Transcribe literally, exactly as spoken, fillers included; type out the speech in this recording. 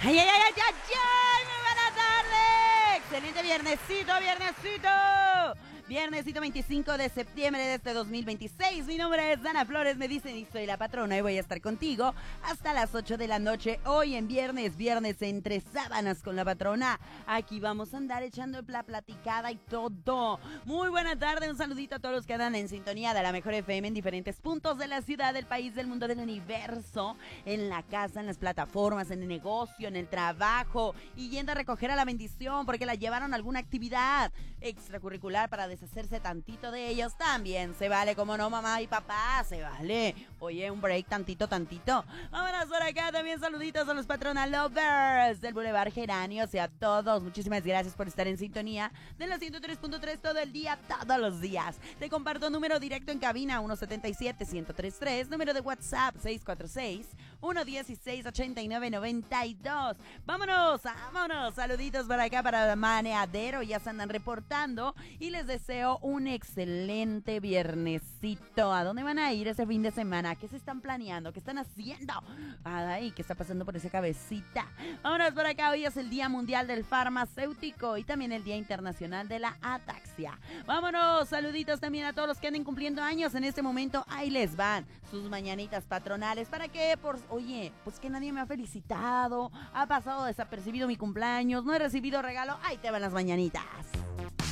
¡Ay, ay, ay, ay, ay, ay! ¡Muy buena tarde! ¡Excelente viernesito, viernesito! Viernesito veinticinco de septiembre de este dos mil veintiséis. Mi nombre es Dana Flores, me dicen y soy la patrona y voy a estar contigo hasta las ocho de la noche. Hoy en viernes, viernes entre sábanas con la patrona. Aquí vamos a andar echando la platicada y todo. Muy buena tarde, un saludito a todos los que andan en sintonía de la Mejor F M en diferentes puntos de la ciudad, del país, del mundo, del universo. En la casa, en las plataformas, en el negocio, en el trabajo. Y yendo a recoger a la bendición porque la llevaron a alguna actividad extracurricular para deshacerse tantito de ellos. También se vale, como no, mamá y papá, se vale. Oye, un break tantito, tantito. Vámonos por acá, también saluditos a los Patrona Lovers del Boulevard Geranios y a todos. Muchísimas gracias por estar en sintonía de la ciento tres punto tres todo el día, todos los días. Te comparto número directo en cabina uno siete siete, uno cero tres tres, número de WhatsApp seis cuatro seis, uno uno seis, ocho nueve nueve dos. Vámonos, vámonos. Saluditos por acá para Maneadero, ya se andan reportando y les deseo un excelente viernesito. ¿A dónde van a ir ese fin de semana? ¿Qué se están planeando? ¿Qué están haciendo? Ay, ¿qué está pasando por esa cabecita? Vámonos por acá. Hoy es el Día Mundial del Farmacéutico y también el Día Internacional de la Ataxia. Vámonos. Saluditos también a todos los que anden cumpliendo años en este momento. Ahí les van sus mañanitas patronales. ¿Para qué? Por, oye, pues que nadie me ha felicitado. Ha pasado desapercibido mi cumpleaños. No he recibido regalo. Ahí te van las mañanitas.